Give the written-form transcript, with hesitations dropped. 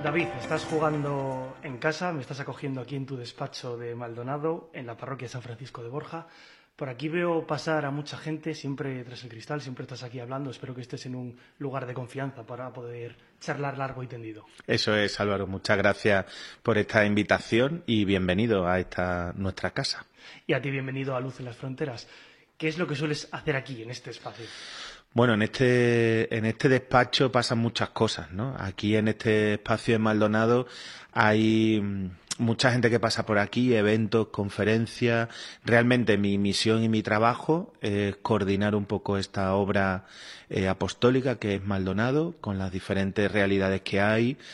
David, estás jugando en casa, me estás acogiendo aquí en tu despacho de Maldonado, en la parroquia de San Francisco de Borja. Por aquí veo pasar a mucha gente, siempre tras el cristal, siempre estás aquí hablando. Espero que estés en un lugar de confianza para poder charlar largo y tendido. Eso es, Álvaro. Muchas gracias por esta invitación y bienvenido a esta nuestra casa. Y a ti bienvenido a Luz en las Fronteras. ¿Qué es lo que sueles hacer aquí, en este espacio? Bueno, en este despacho pasan muchas cosas, ¿no? Aquí en este espacio de Maldonado hay mucha gente que pasa por aquí, eventos, conferencias. Realmente mi misión y mi trabajo es coordinar un poco esta obra apostólica que es Maldonado, con las diferentes realidades que hay